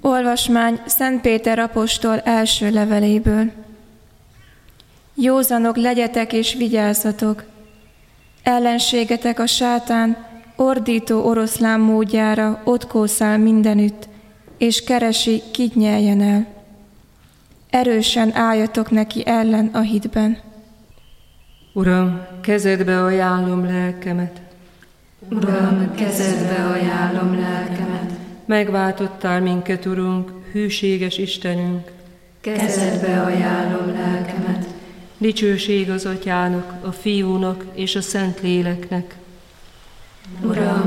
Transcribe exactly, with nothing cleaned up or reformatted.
Olvasmány Szent Péter apostol első leveléből. Józanok legyetek és vigyázzatok! Ellenségetek a sátán ordító oroszlán módjára ott kószál mindenütt, és keresi, kit nyeljen el. Erősen álljatok neki ellen a hitben. Uram, kezedbe ajánlom lelkemet. Uram, kezedbe ajánlom lelkemet. Megváltottál minket, Urunk, hűséges Istenünk. Kezedbe ajánlom lelkemet. Dicsőség az Atyának, a Fiúnak és a Szentléleknek. Uram,